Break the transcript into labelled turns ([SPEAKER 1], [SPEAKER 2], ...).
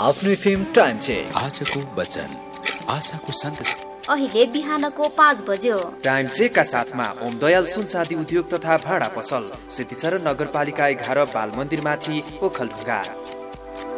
[SPEAKER 1] आफ्नो FM time check.
[SPEAKER 2] आजको वचन आशाको सन्देश।
[SPEAKER 3] अहिले बिहानको 5 बज्यो।
[SPEAKER 4] टाइम चेकका साथमा ओम दयाल सुन चाँदी उद्योग तथा भाडा पसल सिद्धिचरण नगरपालिका 11 बाल मन्दिर माथि ओखलढुङ्गा।